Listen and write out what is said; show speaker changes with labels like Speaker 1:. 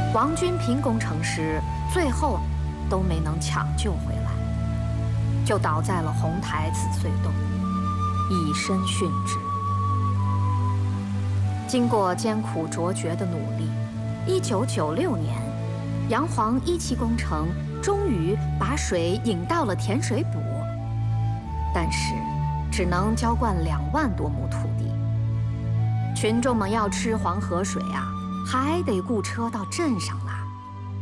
Speaker 1: 王君平工程师最后都没能抢救回来，就倒在了红台子隧洞，以身殉职。经过艰苦卓绝的努力，1996年，杨黄1期工程终于把水引到了甜水补，但是只能浇灌2万多亩土地。群众们要吃黄河水啊，还得雇车到镇上来。